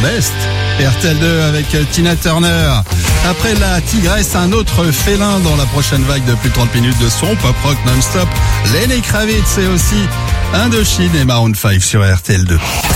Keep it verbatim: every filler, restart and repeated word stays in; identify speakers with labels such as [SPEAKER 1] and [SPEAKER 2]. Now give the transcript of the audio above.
[SPEAKER 1] Best. R T L deux avec Tina Turner. Après la tigresse, un autre félin dans la prochaine vague de plus de trente minutes de son pop rock non-stop. Lenny Kravitz et aussi Indochine et Maroon cinq sur R T L deux.